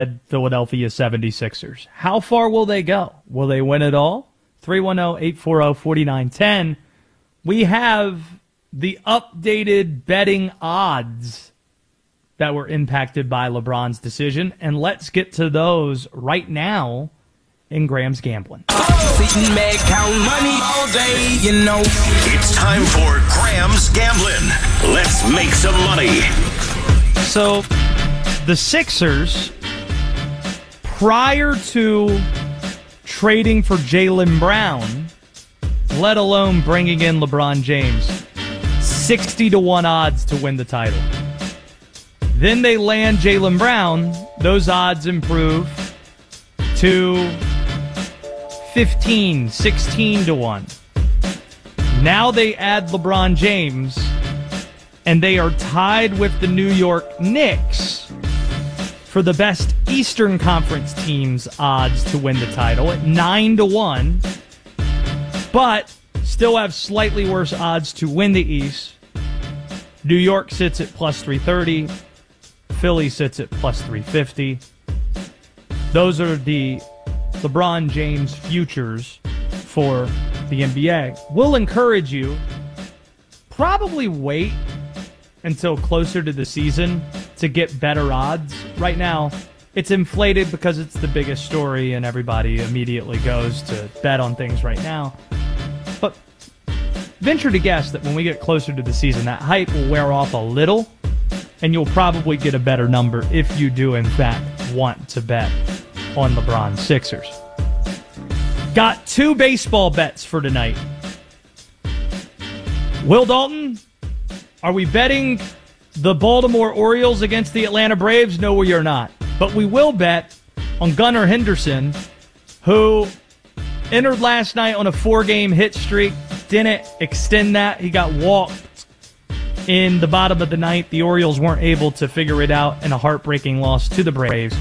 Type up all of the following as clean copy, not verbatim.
Philadelphia 76ers. How far will they go? Will they win it all? 310-840-4910. We have the updated betting odds that were impacted by LeBron's decision, and let's get to those right now in Graham's Gambling. Sitting back, count money all day, you know. It's time for Graham's Gambling. Let's make some money. So, the Sixers, prior to trading for Jaylen Brown, let alone bringing in LeBron James, 60-1 odds to win the title. Then they land Jaylen Brown. Those odds improve to 15, 16-1. Now they add LeBron James, and they are tied with the New York Knicks for the best Eastern Conference teams' odds to win the title at 9-1, but still have slightly worse odds to win the East. New York sits at plus 330. Philly sits at plus 350. Those are the LeBron James futures for the NBA. We'll encourage you, probably wait until closer to the season to get better odds. Right now, it's inflated because it's the biggest story and everybody immediately goes to bet on things right now. But venture to guess that when we get closer to the season, that hype will wear off a little, and you'll probably get a better number if you do, in fact, want to bet on LeBron's Sixers. Got 2 baseball bets for tonight. Will Dalton, are we betting the Baltimore Orioles against the Atlanta Braves? No, we are not. But we will bet on Gunnar Henderson, who entered last night on a 4-game hit streak, didn't extend that. He got walked in the bottom of the ninth. The Orioles weren't able to figure it out in a heartbreaking loss to the Braves.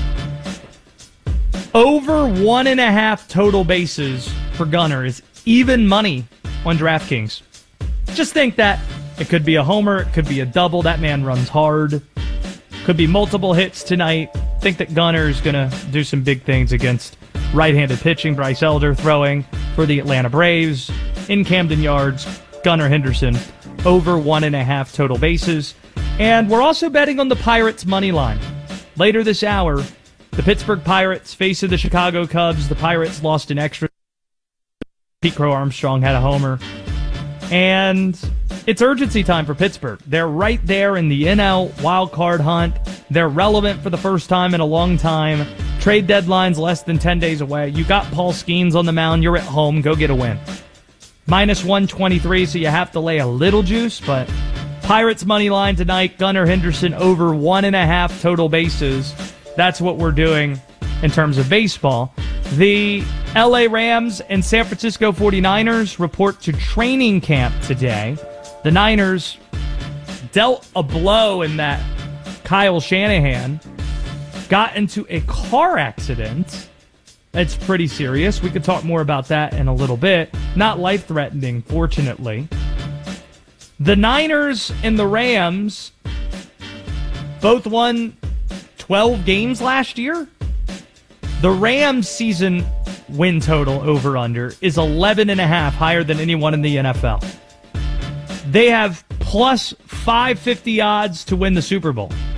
Over 1.5 total bases for Gunnar is even money on DraftKings. Just think that it could be a homer, it could be a double. That man runs hard. Could be multiple hits tonight. Think that Gunnar is going to do some big things against right-handed pitching. Bryce Elder throwing for the Atlanta Braves in Camden Yards. Gunnar Henderson over 1.5 total bases. And we're also betting on the Pirates money line. Later this hour, the Pittsburgh Pirates face the Chicago Cubs. The Pirates lost an extra. Pete Crow Armstrong had a homer. And it's urgency time for Pittsburgh. They're right there in the NL wild card hunt. They're relevant for the first time in a long time. Trade deadline's less than 10 days away. You got Paul Skeens on the mound. You're at home. Go get a win. Minus 123, so you have to lay a little juice, but Pirates money line tonight, Gunnar Henderson over 1.5 total bases. That's what we're doing in terms of baseball. The LA Rams and San Francisco 49ers report to training camp today. The Niners dealt a blow in that Kyle Shanahan got into a car accident. It's pretty serious. We could talk more about that in a little bit. Not life-threatening, fortunately. The Niners and the Rams both won 12 games last year. The Rams season win total over-under is 11.5, higher than anyone in the NFL. They have plus 550 odds to win the Super Bowl.